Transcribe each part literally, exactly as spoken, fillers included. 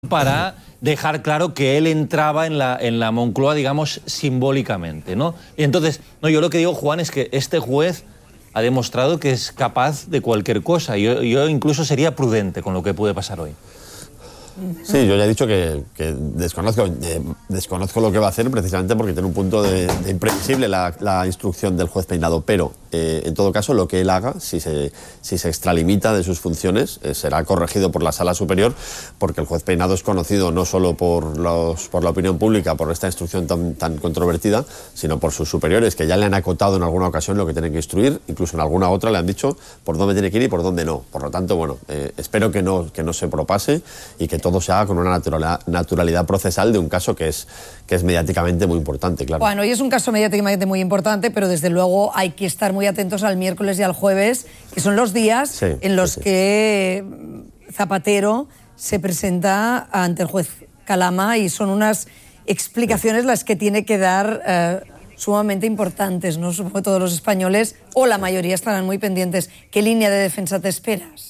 para dejar claro que él entraba en la, en la Moncloa, digamos, simbólicamente, ¿no? Y entonces, no, yo lo que digo, Juan, es que este juez ha demostrado que es capaz de cualquier cosa. Yo, yo incluso sería prudente con lo que puede pasar hoy. Sí, yo ya he dicho que, que desconozco, eh, desconozco lo que va a hacer precisamente porque tiene un punto de, de imprevisible la, la instrucción del juez Peinado, pero eh, en todo caso lo que él haga, si se, si se extralimita de sus funciones, eh, será corregido por la Sala Superior, porque el juez Peinado es conocido no solo por, los, por la opinión pública, por esta instrucción tan, tan controvertida, sino por sus superiores, que ya le han acotado en alguna ocasión lo que tienen que instruir, incluso en alguna otra le han dicho por dónde tiene que ir y por dónde no. Por lo tanto, bueno, eh, espero que no, que no se propase y que todo se haga con una naturalidad, naturalidad procesal de un caso que es, que es mediáticamente muy importante, claro. Bueno, y es un caso mediáticamente muy importante, pero desde luego hay que estar muy atentos al miércoles y al jueves, que son los días sí, en los sí, sí. que Zapatero se presenta ante el juez Calama y son unas explicaciones las que tiene que dar eh, sumamente importantes, ¿no? Supongo que todos los españoles, o la mayoría, estarán muy pendientes. ¿Qué línea de defensa te esperas?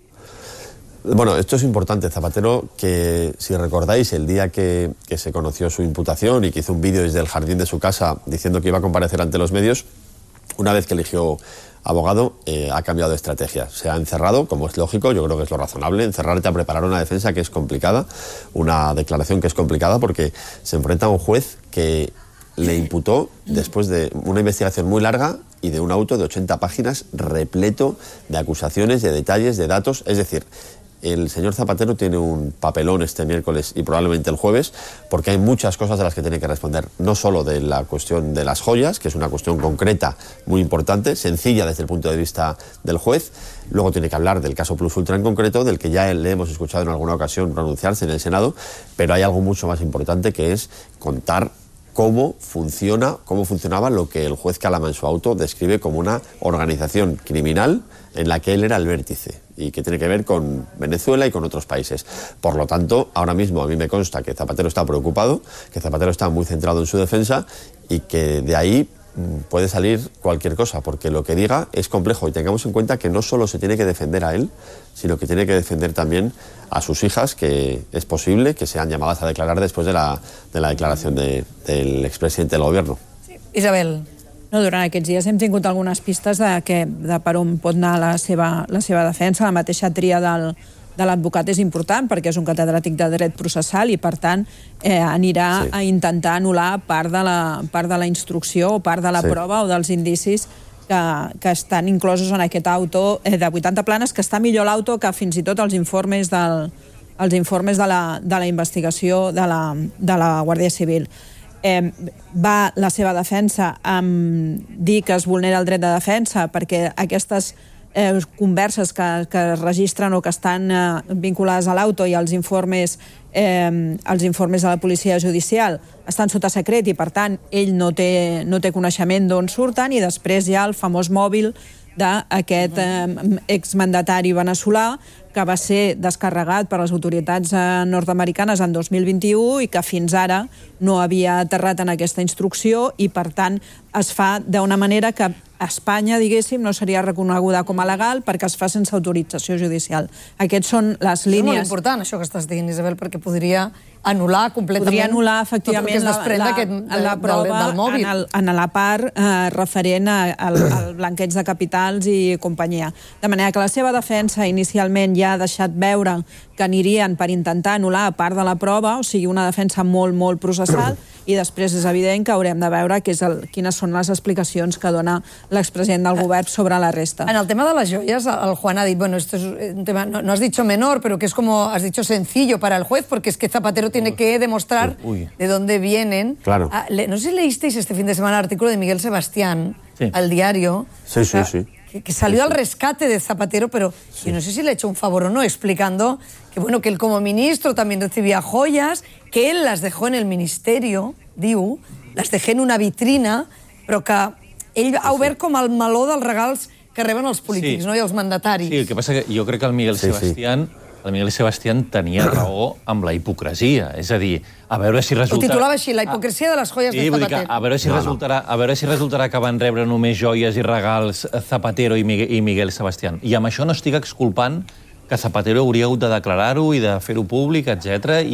Bueno, esto es importante. Zapatero, que si recordáis, el día que, que se conoció su imputación y que hizo un vídeo desde el jardín de su casa diciendo que iba a comparecer ante los medios, una vez que eligió abogado, eh, ha cambiado de estrategia. Se ha encerrado, como es lógico, yo creo que es lo razonable, encerrarte a preparar una defensa que es complicada, una declaración que es complicada porque se enfrenta a un juez que le imputó después de una investigación muy larga y de un auto de ochenta páginas repleto de acusaciones, de detalles, de datos, es decir, el señor Zapatero tiene un papelón este miércoles y probablemente el jueves, porque hay muchas cosas de las que tiene que responder, no solo de la cuestión de las joyas, que es una cuestión concreta, muy importante, sencilla desde el punto de vista del juez, luego tiene que hablar del caso Plus Ultra en concreto, del que ya le hemos escuchado en alguna ocasión pronunciarse en el Senado, pero hay algo mucho más importante que es contar cómo funciona, cómo funcionaba lo que el juez Calama en su auto describe como una organización criminal en la que él era el vértice y que tiene que ver con Venezuela y con otros países. Por lo tanto, ahora mismo a mí me consta que Zapatero está preocupado, que Zapatero está muy centrado en su defensa y que de ahí puede salir cualquier cosa, porque lo que diga es complejo y tengamos en cuenta que no solo se tiene que defender a él, sino que tiene que defender también a sus hijas, que es posible que sean llamadas a declarar después de la, de la declaración de, del expresidente del gobierno. Sí. Isabel. No, durant aquests dies hem tingut algunes pistes de, que, de per on pot anar la seva, la seva defensa. La mateixa tria del, de l'advocat és important perquè és un catedràtic de dret processal i, per tant, eh, anirà sí. a intentar anul·lar part de, la, part de la instrucció o part de la sí. prova o dels indicis que, que estan inclosos en aquest auto eh, de vuitanta planes, que està millor l'auto que fins i tot els informes, del, els informes de, la, de la investigació de la, de la Guàrdia Civil. Eh, va la seva defensa amb dir que es vulnera el dret de defensa perquè aquestes eh, converses que, que es registren o que estan eh, vinculades a l'auto i als informes, eh, els informes de la policia judicial estan sota secret i, per tant, ell no té, no té coneixement d'on surten, i després hi ha el famós mòbil d'aquest eh, exmandatari veneçolà que va ser descarregat per les autoritats eh, nord-americanes en dos mil vint-i-u i que fins ara no havia aterrat en aquesta instrucció i, per tant, es fa d'una manera que a Espanya, diguéssim, no seria reconeguda com a legal perquè es fa sense autorització judicial. Aquests són les línies... És molt important, això que estàs dient, Isabel, perquè podria anul·lar completament... Podria anul·lar, efectivament, la, la, la, la prova del, del mòbil. En, el, en la part eh, referent al, al blanqueig de capitals i companyia. De manera que la seva defensa inicialment ja ha deixat veure que anirien per intentar anul·lar part de la prova, o sigui, una defensa molt, molt processal, i després és evident que haurem de veure que és el, quines són les explicacions que dona l'expresident del govern sobre la resta. En el tema de las joyas, el Juan ha dit, bueno, esto es un tema, no, no has dicho menor, pero que es como, has dicho sencillo para el juez, porque es que Zapatero tiene que demostrar Uy. de dónde vienen. Claro. Ah, le, no sé si leísteis este fin de semana el artículo de Miguel Sebastián sí. al diario. Sí, sí, sí. Que, que salió sí, sí. al rescate de Zapatero, pero sí. yo no sé si le ha hecho un favor o no, explicando que, bueno, que él como ministro también recibía joyas, que él las dejó en el ministerio, diu, les dejé en una vitrina, però que ell ha obert com el meló dels regals que reben els polítics, sí. no? I els mandataris. Sí, el que passa que jo crec que el Miguel sí, Sebastián... Sí. El Miguel Sebastián tenia raó amb la hipocresia. És a dir, a veure si resulta... Ho titulava així, la hipocresia de les joies sí, de Zapatero. A veure si, no, resultarà, a veure si resultarà que van rebre només joies i regals Zapatero i Miguel, i Miguel Sebastián. I amb això no estic exculpant que Zapatero hauria hagut de declarar-ho i de fer-ho públic, etcètera.